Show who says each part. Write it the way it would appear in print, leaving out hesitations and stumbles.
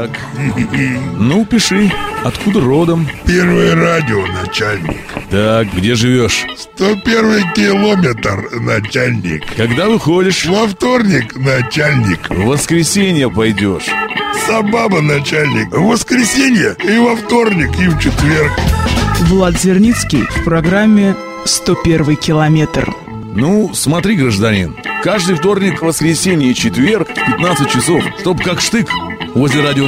Speaker 1: Так. Ну, пиши. Откуда родом?
Speaker 2: Первое радио, начальник.
Speaker 1: Так, где живешь?
Speaker 2: 101 километр, начальник.
Speaker 1: Когда выходишь?
Speaker 2: Во вторник, начальник.
Speaker 1: В воскресенье пойдешь.
Speaker 2: Сабаба, начальник. В воскресенье и во вторник, и в четверг.
Speaker 3: Влад Зерницкий в программе «101 километр».
Speaker 1: Ну, смотри, гражданин, каждый вторник, воскресенье и четверг в 15 часов, чтоб как штык возле радио